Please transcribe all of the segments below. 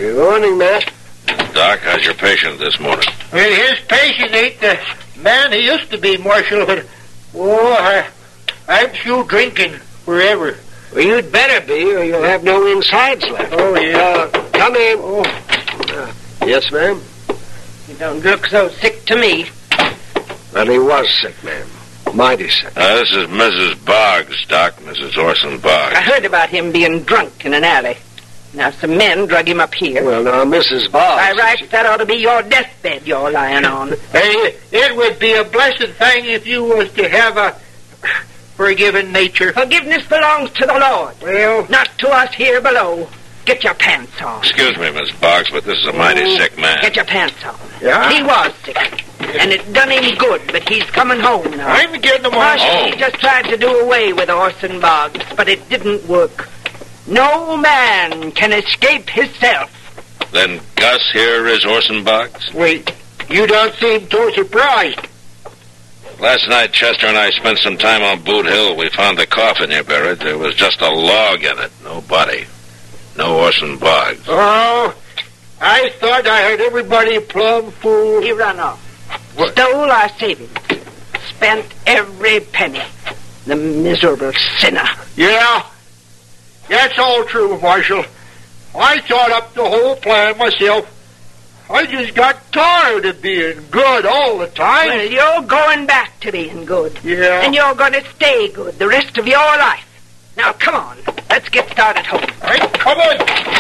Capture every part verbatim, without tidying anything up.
Good morning, Matt. Doc, how's your patient this morning? Well, his patient ain't the man he used to be, Marshal, but, oh, I, I'm sure drinking forever. Well, you'd better be, or you'll have no insides left. Oh, yeah. Uh, come in. Oh. Uh, yes, ma'am? You don't look so sick to me. Well, he was sick, ma'am. Mighty sick. Uh, this is Missus Boggs, Doc, Missus Orson Boggs. I heard about him being drunk in an alley. Now, some men drug him up here. Well, now, Missus Boggs... By rights, that ought to be your deathbed you're lying on. Hey, it would be a blessed thing if you was to have a forgiving nature. Forgiveness belongs to the Lord. Well... Not to us here below. Get your pants on. Excuse me, Miss Boggs, but this is a mighty Oh, sick man. Get your pants on. Yeah? He was sick. And it done him good, but he's coming home now. I'm getting him on. Marshal, Oh. he just tried to do away with Orson Boggs, but it didn't work. No man can escape himself. Then Gus here is Orson Boggs? Wait, you don't seem too surprised. Last night, Chester and I spent some time on Boot Hill. We found the coffin here buried. There was just a log in it. No body. No Orson Boggs. Oh, I thought I had everybody plumb fool. He run off. What? Stole our savings. Spent every penny. The miserable sinner. Yeah, that's all true, Marshal. I thought up the whole plan myself. I just got tired of being good all the time. Well, you're going back to being good. Yeah. And you're going to stay good the rest of your life. Now, come on. Let's get started home. All right, come on.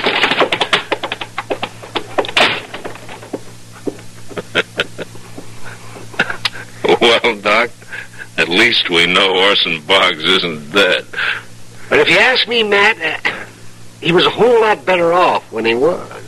Well, Doc, at least we know Orson Boggs isn't dead. But if you ask me, Matt, uh, he was a whole lot better off when he was.